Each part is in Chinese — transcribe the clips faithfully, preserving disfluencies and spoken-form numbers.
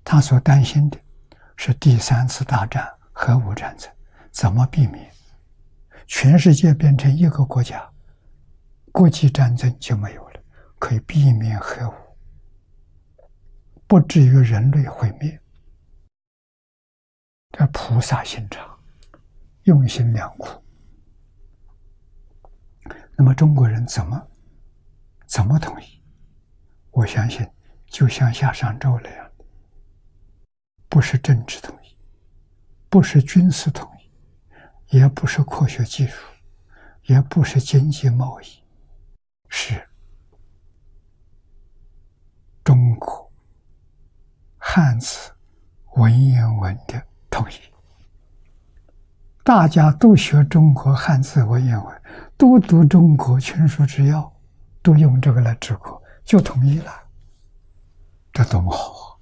他所担心的是第三次大战核武战争，怎么避免？全世界变成一个国家，国际战争就没有了，可以避免核武，不至于人类毁灭。这菩萨心肠，用心良苦。那么中国人怎么怎么同意？我相信就像夏商周那样，不是政治同意，不是军事同意，也不是科学技术，也不是经济贸易，是中国汉字文言文的统一。大家都学中国汉字文言文，都读中国群书治要，都用这个来治国，就统一了，这多么好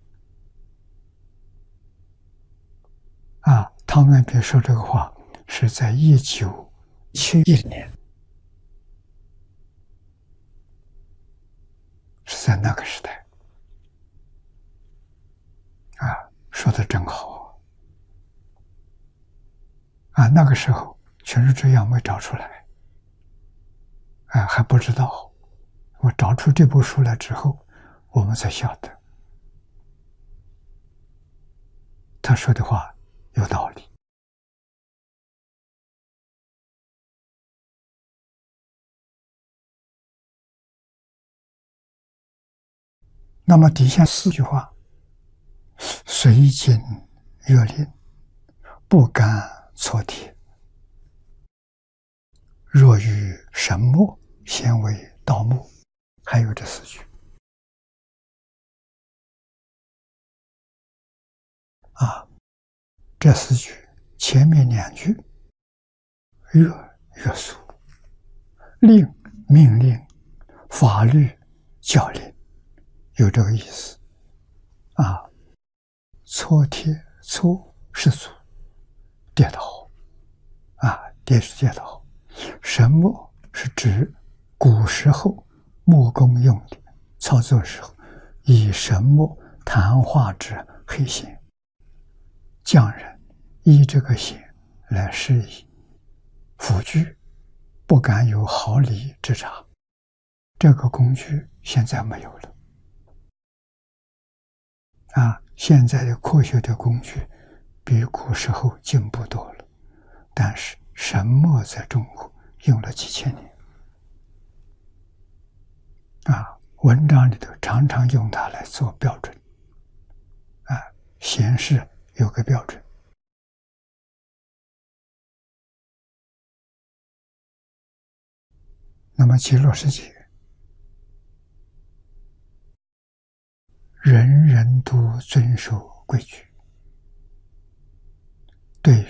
啊！啊，汤恩别说这个话是在一九七一年，是在那个时代啊，说的真好啊！那个时候群书治要没找出来，啊，还不知道。我找出这部书来之后，我们才晓得他说的话有道理。那么底下四句话：随经阅令，不敢错帖。若遇神墨，先为盗墓。还有这四句啊，这四句前面两句约约束、令命令、法律教令，有这个意思啊。错帖错是错，跌得好啊，跌是跌得好。神墨是指古时候木工用的，操作时候以神墨弹化之黑线，匠人依这个线来施以辅具，不敢有毫厘之差。这个工具现在没有了啊！现在的科学的工具比古时候进步多了，但是神墨在中国用了几千年啊，文章里头常常用它来做标准啊，显示有个标准。那么极乐世界人人都遵守规矩，对于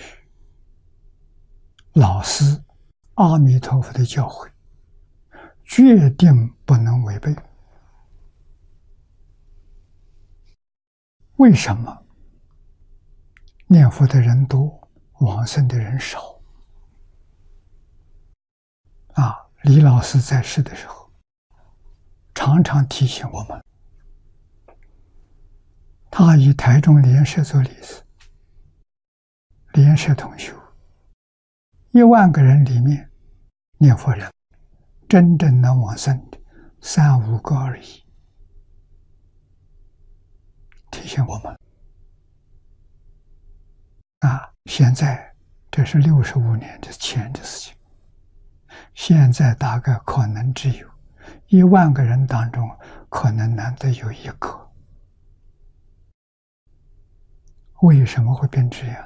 老师阿弥陀佛的教诲决定不能违背。为什么念佛的人多，往生的人少啊？李老师在世的时候常常提醒我们，他以台中莲社做例子，莲社同修一万个人里面，念佛人真正能往生的三五个而已。提醒我们啊，现在这是六十五年之前的事情，现在大概可能只有一万个人当中，可能难得有一个。为什么会变这样？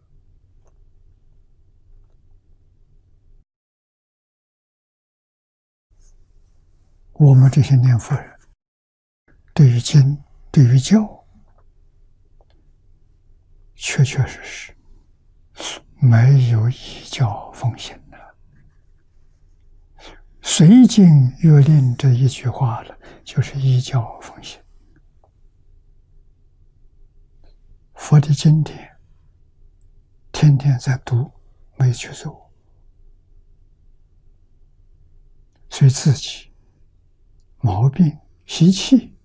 我们这些念佛人对于经、对于教，确确实实没有依教奉行的。随经阅令这一句话了，就是依教奉行。佛的经典天天在读，没去做，所以自己毛病习气